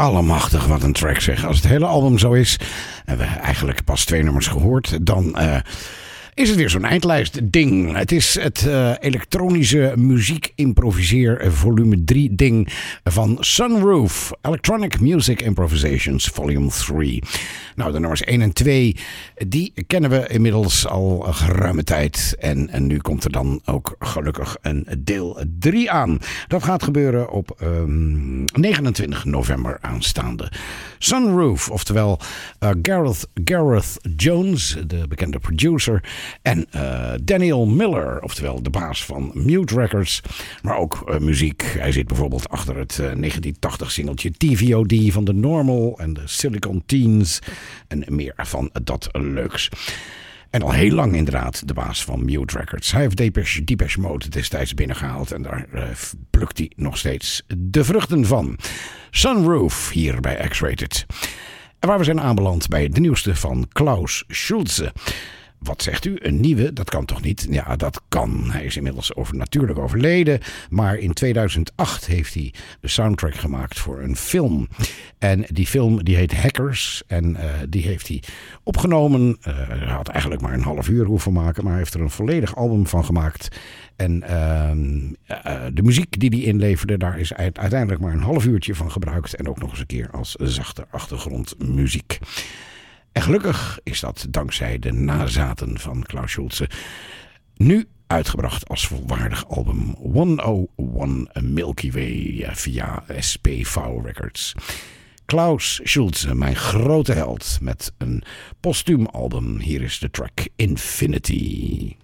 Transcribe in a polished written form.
Allemachtig, wat een track zeg. Als het hele album zo is, en we eigenlijk pas 2 nummers gehoord, dan is het weer zo'n eindlijst ding. Het is het elektronische muziek improviseer volume 3 ding van Sunroof. Electronic Music Improvisations volume 3. Nou, de nummers 1 en 2, die kennen we inmiddels al geruime tijd. En nu komt er dan ook gelukkig een deel 3 aan. Dat gaat gebeuren op 29 november aanstaande. Sunroof, oftewel Gareth Jones, de bekende producer. En Daniel Miller, oftewel de baas van Mute Records. Maar ook muziek. Hij zit bijvoorbeeld achter het 1980 singeltje TVOD van The Normal en de Silicon Teens. En meer van dat leuks. En al heel lang inderdaad de baas van Mute Records. Hij heeft Depeche Mode destijds binnengehaald. En daar plukt hij nog steeds de vruchten van. Sunroof hier bij X-Rated. En waar we zijn aanbeland bij de nieuwste van Klaus Schulze. Wat zegt u? Een nieuwe? Dat kan toch niet? Ja, dat kan. Hij is inmiddels natuurlijk overleden. Maar in 2008 heeft hij de soundtrack gemaakt voor een film. En die film die heet Hackers. En die heeft hij opgenomen. Hij had eigenlijk maar een half uur hoeven maken. Maar hij heeft er een volledig album van gemaakt. En de muziek die hij inleverde, daar is uiteindelijk maar een half uurtje van gebruikt. En ook nog eens een keer als zachte achtergrondmuziek. En gelukkig is dat dankzij de nazaten van Klaus Schulze nu uitgebracht als volwaardig album 101 Milky Way via SPV Records. Klaus Schulze, mijn grote held, met een postuum album. Hier is de track Infinity.